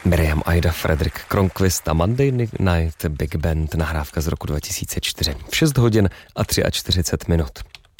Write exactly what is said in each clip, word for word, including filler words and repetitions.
Miriam Aida, Fredrik Kronqvist a Monday Night Big Band, nahrávka z roku dva tisíce čtyři. V šest hodin a čtyřicet tři minut.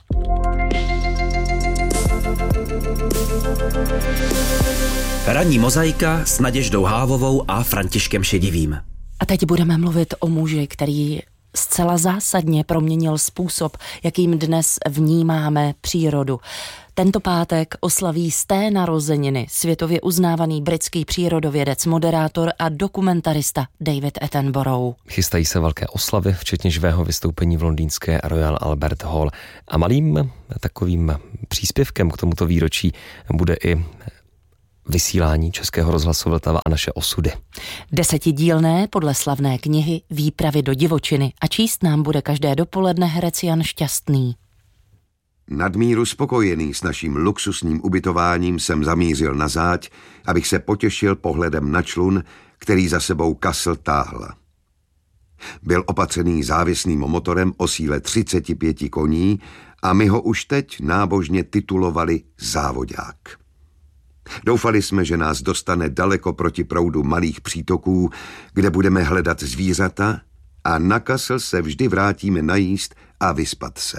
Ranní mozaika s Naděždou Hávovou a Františkem Šedivým. A teď budeme mluvit o muži, který zcela zásadně proměnil způsob, jakým dnes vnímáme přírodu. Tento pátek oslaví sté narozeniny světově uznávaný britský přírodovědec, moderátor a dokumentarista David Attenborough. Chystají se velké oslavy, včetně živého vystoupení v londýnské Royal Albert Hall. A malým takovým příspěvkem k tomuto výročí bude i vysílání Českého rozhlasu Vltava a naše osudy. Desetidílné podle slavné knihy Výpravy do divočiny a číst nám bude každé dopoledne herec Jan Šťastný. Nadmíru spokojený s naším luxusním ubytováním jsem zamířil na záď, abych se potěšil pohledem na člun, který za sebou Kassel táhl. Byl opatřený závěsným motorem o síle třicet pět koní a my ho už teď nábožně titulovali závodák. Doufali jsme, že nás dostane daleko proti proudu malých přítoků, kde budeme hledat zvířata a na Kassel se vždy vrátíme najíst a vyspat se.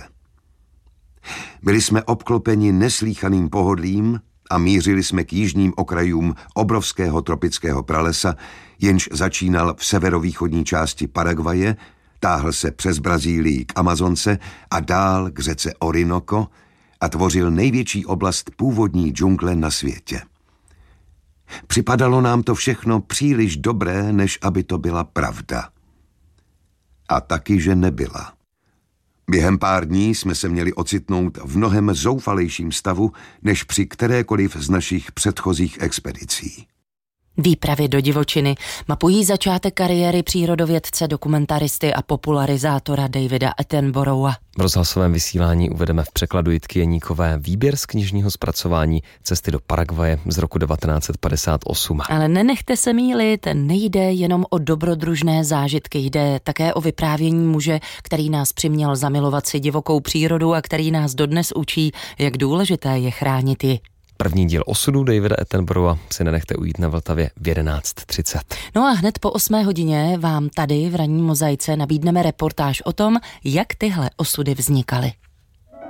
Byli jsme obklopeni neslýchaným pohodlím a mířili jsme k jižním okrajům obrovského tropického pralesa, jenž začínal v severovýchodní části Paraguaje, táhl se přes Brazílii k Amazonce a dál k řece Orinoco a tvořil největší oblast původní džungle na světě. Připadalo nám to všechno příliš dobré, než aby to byla pravda. A taky, že nebyla. Během pár dní jsme se měli ocitnout v mnohem zoufalejším stavu, než při kterékoliv z našich předchozích expedicí. Výpravy do divočiny mapují začátek kariéry přírodovědce, dokumentaristy a popularizátora Davida Attenborougha. V rozhlasovém vysílání uvedeme v překladu Jitky Jeníkové výběr z knižního zpracování Cesty do Paraguaje z roku devatenáct set padesát osm. Ale nenechte se mýlit, nejde jenom o dobrodružné zážitky, jde také o vyprávění muže, který nás přiměl zamilovat si divokou přírodu a který nás dodnes učí, jak důležité je chránit ji. První díl osudu Davida Attenborougha si nenechte ujít na Vltavě v jedenáct třicet. No a hned po osmé hodině vám tady v ranní mozaice nabídneme reportáž o tom, jak tyhle osudy vznikaly.